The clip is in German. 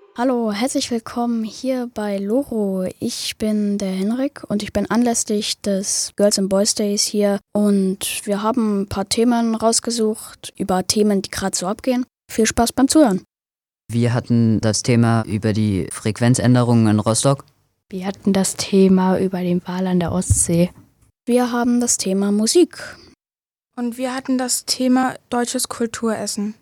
Hallo, herzlich willkommen hier bei Loro. Ich bin der Henrik und ich bin anlässlich des Girls and Boys Days hier und wir haben ein paar Themen rausgesucht über Themen, die gerade so abgehen. Viel Spaß beim Zuhören. Wir hatten das Thema über die Frequenzänderungen in Rostock. Wir hatten das Thema über den Wal an der Ostsee. Wir haben das Thema Musik. Und wir hatten das Thema deutsches Kulturessen.